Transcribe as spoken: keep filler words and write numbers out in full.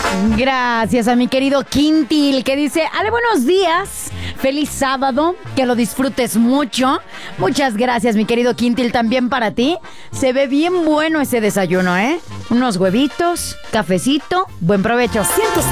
Gracias a mi querido Quintil, que dice, Ale, buenos días, feliz sábado, que lo disfrutes mucho. Muchas gracias, mi querido Quintil, también para ti. Se ve bien bueno ese desayuno, ¿eh? Unos huevitos, cafecito, buen provecho.